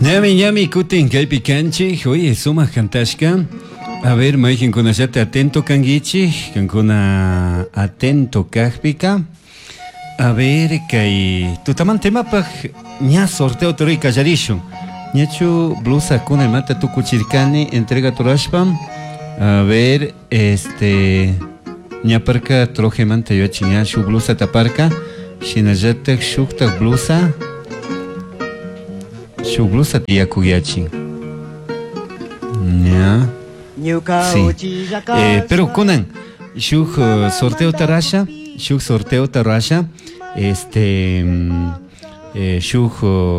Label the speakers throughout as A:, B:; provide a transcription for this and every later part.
A: Ñami kutin kaypi kanchik. Oye, sumas kantashka. A ver, mayjin kunashata atento kangichi, kankuna atento kajpika. A ver, kay tutaman temapaj ña sorteo tori kallarishun. Ñachu blusa kuna mata tukuchirkani entrega turashpam. A ver, ñaparka trojemanta yachin ya shu blusa taparka. Shinallatak shuktak blusa. Shu blusa tiyakuyachin. Ya. Sí. Pero kunan shuk sorteo tarasha, shuk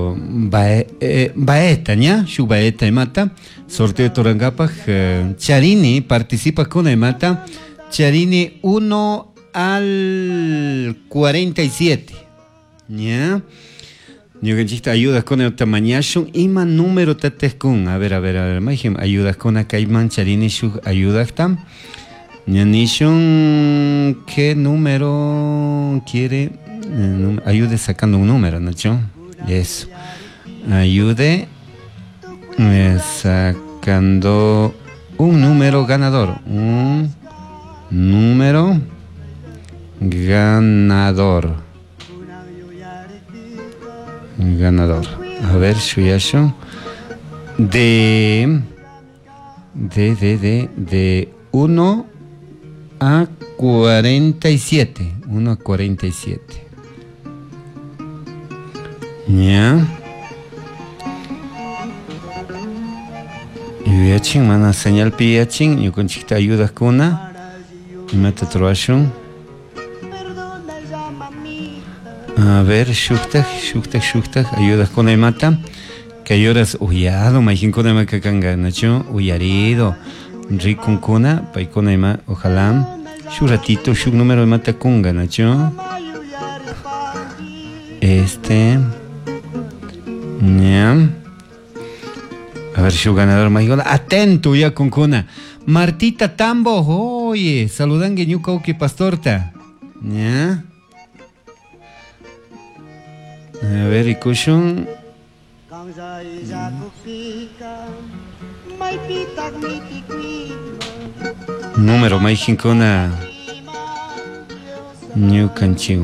A: baeta ña, shuk baeta emata, sorteo torangapaj, charini participa con emata, charini 1 al 47, ña. Ñuganchista ayudas con el tamañashun ima número tateskun. A ver, majem ayudas con acá iman charini shuk ayudas tam. Ñanishun ¿qué número quiere? Ayude sacando un número, ¿no? Eso. Ayude sacando un número ganador. Un número ganador. A ver, Shuyasho. De 1 a 47. 1 a 47. Ya. Yuyachin, mana señal piyachin. Yo con chita ayudas con una. Y mata troashun. A ver, shuktak, ayudas con el mata. Que lloras uyado, majin con el macacanga, nacho, uyarido. Ricun cuna, pay con el ma, ojalá. Shu ratito, shuk número de mata kunga, nacho. Ya. A ver, shu ganador, majin. Atento ya con cuna. Martita Tambo, oye, saludan que ñucauki pastorta. Ya. A ver, ikushun. Número, maijincona. New Canchiwa.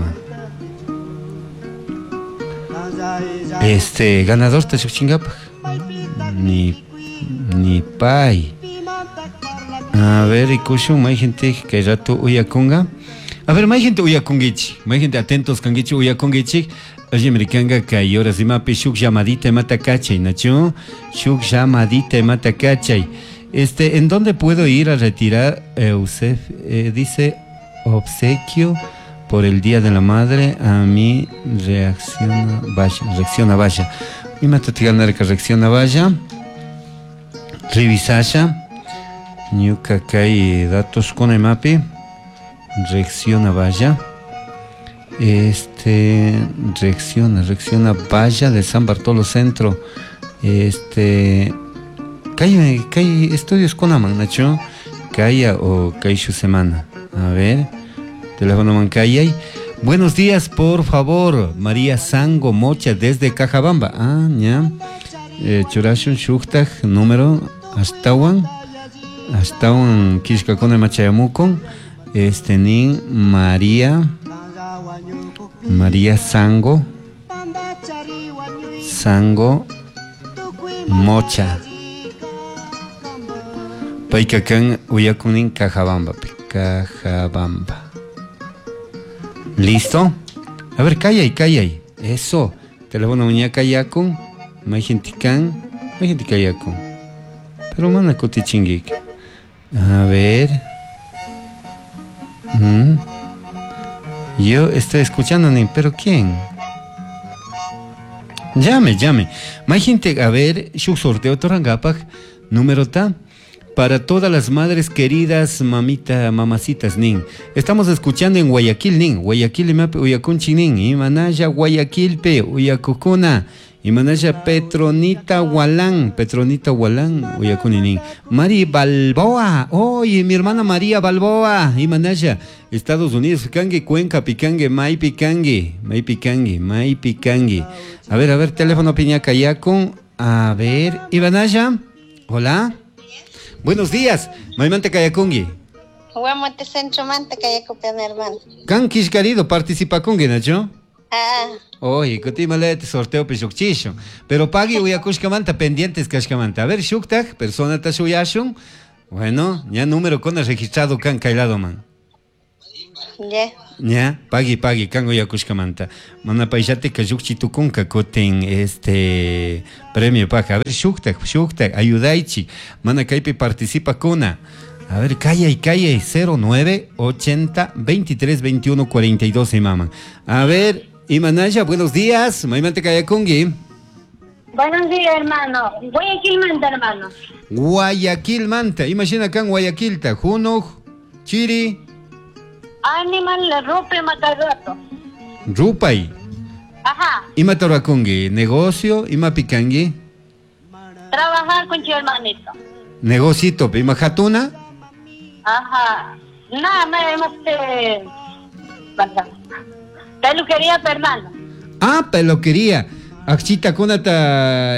A: Ganador te chingapa. Ni pay. A ver, ikushun, hay gente que rato uyakunga. A ver, hay gente uyakungichi. Hay gente atentos kangichi uyakungichi. Oye, americanga que ahora se me shuk llamadita mata cachay, ¿nacho? Shuk llamadita mata cachay. ¿En dónde puedo ir a retirar dice obsequio por el Día de la Madre? A mí reacciona vaya. Y mata te ganar que reacciona vaya. Revisasha. Ñuka kai datos con el mapi. Reacciona vaya. Reacciona Valla de San Bartolo Centro. Kai estudios con Aman, Nacho. Kaya o Kaishu Semana. A ver. Teléfono Mancaya. Buenos días, por favor. María Sango Mocha desde Cajabamba. Ah, ya. Churashun Shuktaj, número. Astawan Kishka con el Machayamuco. Nin María Sango Mocha Paicacan Uyakunin Cajabamba. ¿Listo? A ver, calla ahí. Eso. Teléfono muñeca yakun. May gente yakun. Pero mana kuti chingik. A ver. Yo estoy escuchando, pero ¿quién? Llame. Hay gente, a ver, su sorteo Torangapaj, número ta, para todas las madres queridas, mamacitas, nin. Estamos escuchando en Guayaquil, nin. Guayaquil, Uyacunchi, nin. Imanaya, Guayaquil, Uyacucuna. Imanaya, Petronita Hualán, Uyacuninin. Mari Balboa, oye, mi hermana María Balboa, Imanaya, Estados Unidos, Picangue, Cuenca, Picangue, Mai Picangue. A ver, teléfono Piñaca Yaco, A ver, Ivanaya. Hola. Buenos días. Maimante Kayakungi.
B: Huamote centro manta kaya copian hermano.
A: Kan querido participa con Nacho.
B: Ah,
A: Oye, cotimale sorteo pesochisho. Pero pague uyakushkamanta pendientes kashkamanta. A ver, shuktak, persona tashuyashun. Bueno, ya número con registrado kan kailado man.
B: ya.
A: Ya, pague, kan uyakushkamanta. Mana paisate kayukchi tukunka koten premio paga. A ver, shuktak, ayudaichi. Mana kaipe participa kuna. A ver, calla 09 80 23 21 42 maman. A ver, Imanaya, buenos días. Maimante Kayakungi.
C: Buenos días, hermano. Guayaquil Manta, hermano.
A: Guayaquil Manta. Imagina acá en Guayaquil, Tajuno, Chiri.
C: Animal Rupe Matagato.
A: Rupay.
C: Ajá.
A: Ima Torakungi. Negocio, Ima Pikangi.
C: Trabajar con tu hermanito.
A: Negocito, Ima Hatuna.
C: Ajá. Nada, me hemos peluquería, hermano.
A: Ah, peluquería. Axita Kunata,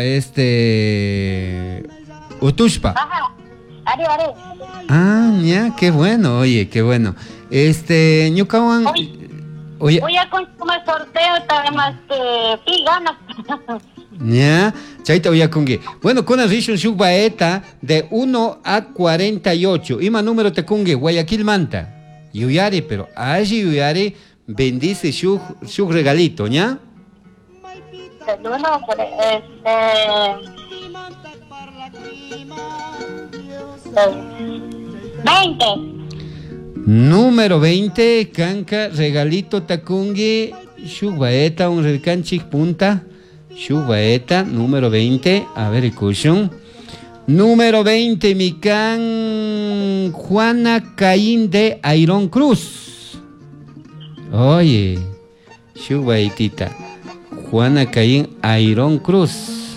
A: Utushpa.
C: Ajá. Are.
A: Ah, ya, qué bueno, oye, qué bueno. Ñukawan. Oye.
C: Voy a consumir sorteo, además, ganas.
A: Ya, chaita oya kungi. Bueno, con la Rishon Shuk Baeta de 1 a 48. Ima número te kungi, Guayaquil Manta. Yuyari, pero allí Yuyari bendice Shuk regalito, ¿ya?
C: No, 20.
A: Número 20, Kanka, regalito takungi, Shuk Baeta, un recanchik punta. Shubaeta, número 20. A ver, escuchen. Número 20, Mican Juana Caín de Ayrón Cruz. Oye, Shubaetita. Juana Caín Ayrón Cruz.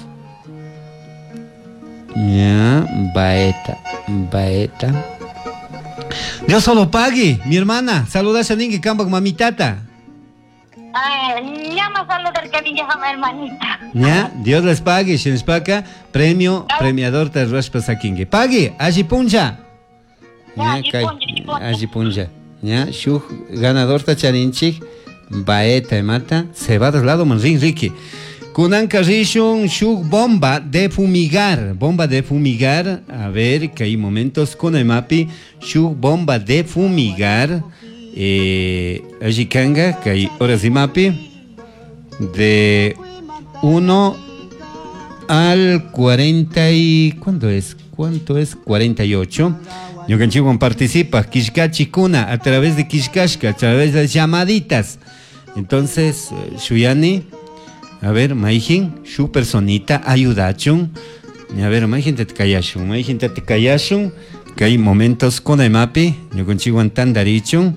A: Ya, Baeta. Yo solo pague, mi hermana. Saludas a Ningi Cambak, mamitata.
C: Llama solo del cariño a mi hermanita.
A: Ya, Dios les pague, Shenspaka, premiador de Raspa Kingi. Pague, Ajipunja. Ya, Ajipunja. Ya, Shuk, ganador Tacharinchik, Baeta mata, se va del lado Manrin Ricky. Kunanka Rishon, Shuk, bomba de fumigar. A ver, que hay momentos con el mapi, Shuk, bomba de fumigar. Ajikanga, que hay horas y mapi de 1 al 40 y ¿cuánto es? 48. Yoganchiwan participa Kishkachi Kuna a través de Kishkashka, a través de llamaditas. Entonces, Shuyani, a ver, Maijin, Shu personita, ayudachun. A ver, Maijin te kayashun, que hay momentos con el mapi, Yoganchiwan tandarichun.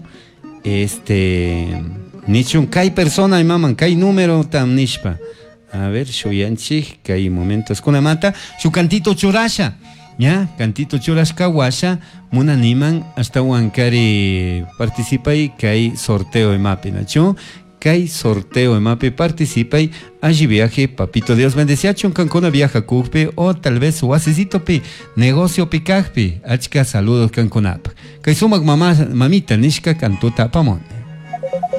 A: Nichun, kai persona y maman, kai número tam nishpa. A ver, Shoyanchi, que hay momentos con la mata. Su cantito churasha, ya, cantito churasca guasha, muna niman, hasta huancari participa y que hay sorteo de mapi, nacho. Que hay sorteo de mapi, participa y allí viaje, papito Dios bendecia, cancona viaja cupe o tal vez su asesito pi, negocio picajpi, achka saludos canconap. Que sumak mamita nishka cantuta pamon.